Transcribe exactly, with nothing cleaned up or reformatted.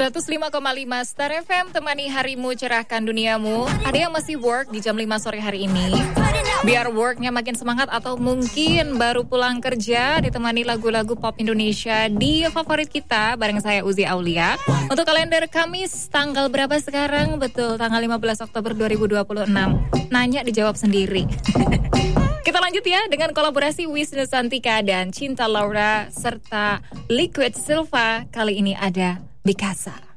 seratus lima koma lima Star F M, temani harimu, cerahkan duniamu. Ada yang masih work di jam lima sore hari ini? Biar worknya makin semangat, atau mungkin baru pulang kerja, ditemani lagu-lagu pop Indonesia di favorit kita bareng saya Uzi Aulia. Untuk kalender Kamis, tanggal berapa sekarang? Betul, tanggal lima belas Oktober dua ribu dua puluh enam. Nanya dijawab sendiri. Kita lanjut ya dengan kolaborasi Wisnu Santika dan Cinta Laura serta Liquid Silva. Kali ini ada Bikasa.